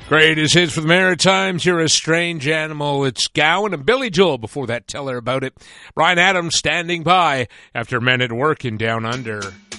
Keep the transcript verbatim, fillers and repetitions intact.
Greatest hits for the Maritimes. You're a strange animal. It's Gowan and Billy Joel before that. Tell her about it. Brian Adams standing by after Men at Work in Down Under.